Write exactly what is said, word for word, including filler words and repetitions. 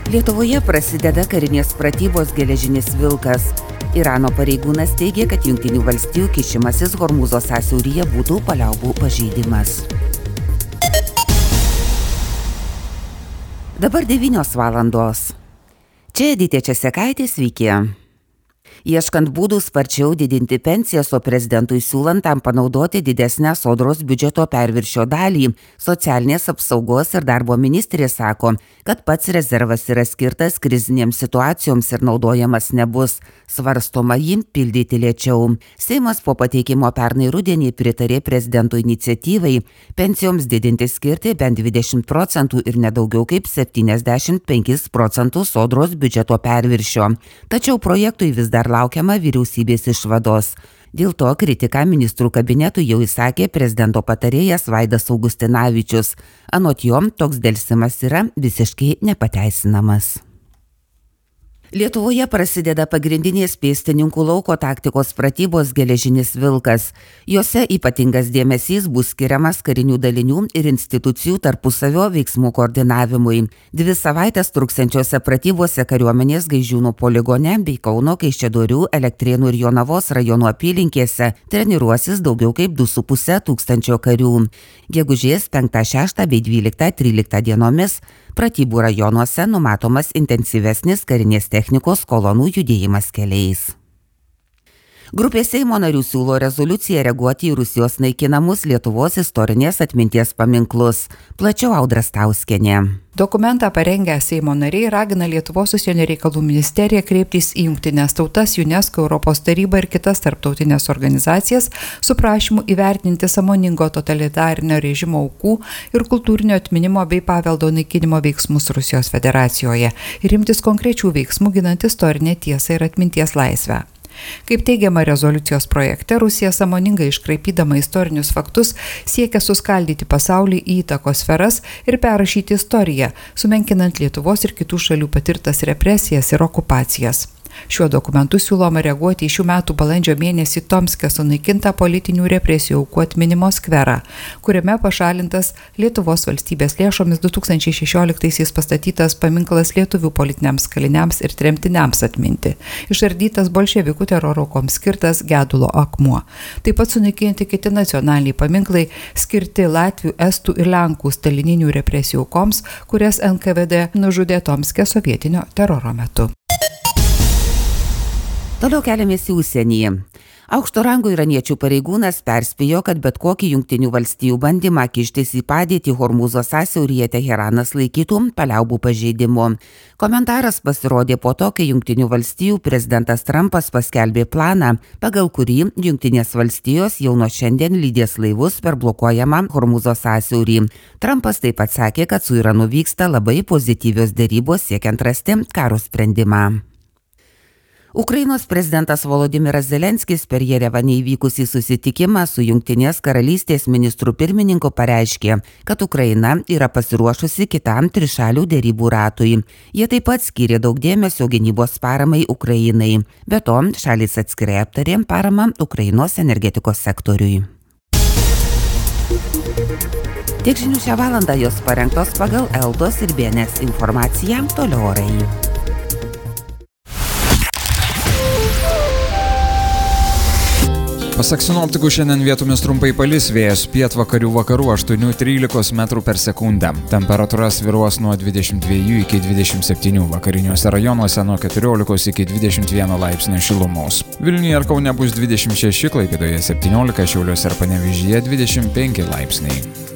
Lietuvoje prasideda karinės pratybos Geležinis vilkas. Irano pareigūnas teigia, kad Jungtinių valstijų kišimasis Hormūzo sąsiauryje būtų paliaubų pažeidimas. Dabar devynios valandos. Čia Editė Česekaitė, sveiki. Ieškant būdų sparčiau didinti pensijas, o prezidentui siūlant tam panaudoti didesnę sodros biudžeto perviršio dalį, socialinės apsaugos ir darbo ministrė sako, kad pats rezervas yra skirtas krizinėms situacijoms ir naudojamas nebus. Svarstoma jį pildyti lėčiau. Seimas po pateikimo pernai rudenį pritarė prezidento iniciatyvai pensijoms didinti skirti bent dvidešimt procentų ir nedaugiau kaip septyniasdešimt penkis procentus sodros biudžeto perviršio. Tačiau projektui vis dar laukiama vyriausybės išvados. Dėl to kritiką ministrų kabinetui jau įsakė prezidento patarėjas Vaidas Augustinavičius. Anot jo, toks delsimas yra visiškai nepateisinamas. Lietuvoje prasideda pagrindinės pėstininkų lauko taktikos pratybos Geležinis vilkas. Jose ypatingas dėmesys bus skiriamas karinių dalinių ir institucijų tarpusavio veiksmų koordinavimui. Dvi savaitės truksiančiose pratybose kariuomenės Gaižiūnų poligone bei Kauno, Kaišiadorių, Elektrėnų ir Jonavos rajonų apylinkėse treniruosis daugiau kaip du su puse tūkstančio karių. Gegužės penktą, šeštą bei dvyliktą, tryliktą dienomis pratybų rajonuose numatomas intensyvesnis karinės technikos kolonų judėjimas keliais. Grupė Seimo narių siūlo rezoliuciją reaguoti į Rusijos naikinamus Lietuvos istorinės atminties paminklus. Plačiau Audra Stauskienė. Dokumentą parengę Seimo nariai ragina Lietuvos užsienio reikalų ministeriją kreiptis į Jungtines tautas, UNESCO, Europos tarybą ir kitas tarptautinės organizacijas su prašymu įvertinti sąmoningo totalitarinio režimo aukų ir kultūrinio atminimo bei paveldo naikinimo veiksmus Rusijos federacijoje ir imtis konkrečių veiksmų ginant istorinę tiesą ir atminties laisvę. Kaip teigiama rezoliucijos projekte, Rusija sąmoningai iškraipydama istorinius faktus siekia suskaldyti pasaulį į įtakos sferas ir perrašyti istoriją, sumenkinant Lietuvos ir kitų šalių patirtas represijas ir okupacijas. Šiuo dokumentu siūloma reaguoti į šių metų balandžio mėnesį Tomske sunaikintą politinių represijų aukų atminimo skverą, kuriame pašalintas Lietuvos valstybės lėšomis du tūkstančiai šešioliktaisiais pastatytas paminklas lietuvių politiniams kaliniams ir tremtiniams atminti, išardytas bolševikų teroro aukoms skirtas Gedulo akmuo. Taip pat sunaikinti kiti nacionaliniai paminklai skirti Latvių, Estų ir Lenkų stalininių represijų aukoms, kurias N K V D nužudė Tomske sovietinio teroro metu. Toliau keliamės į užsienį. Aukšto rango iraniečių pareigūnas perspėjo, kad bet kokį Jungtinių valstijų bandymą kištis į padėtį Hormūzo sąsiauryje Teheranas laikytų paliaubų pažeidimu. Komentaras pasirodė po to, kai Jungtinių valstijų prezidentas Trumpas paskelbė planą, pagal kurį Jungtinės valstijos jau nuo šiandien lydės laivus per blokuojamą Hormūzo sąsiaurį. Trumpas taip pat sakė, kad su Iranu vyksta labai pozityvios derybos siekiant rasti karo sprendimą. Ukrainos prezidentas Volodimiras Zelenskis per Jerevane įvykusį susitikimą su Jungtinės karalystės ministru pirmininku pareiškė, kad Ukraina yra pasiruošusi kitam trišalių derybų ratui. Jie taip pat skyrė daug dėmesio gynybos paramai Ukrainai. Be to, šalys atskirai aptarė paramą Ukrainos energetikos sektoriui. Tiek žinių šią valandą, jos parengtos pagal Eltos ir B N S informaciją. Toliau orai. Pasak sinoptikų, šiandien vietomis trumpai palis, vėjas pietvakarių vakarų aštuoni trylika metrų per sekundę. Temperatūra svyruos nuo dvidešimt dviejų iki dvidešimt septynių, vakariniuose rajonuose nuo keturiolikos iki dvidešimt vieno laipsnio šilumos. Vilniuje ir Kaune bus dvidešimt šeši, Klaipėdoje septyniolika, Šiauliuose ir Panevėžyje dvidešimt penki laipsniai.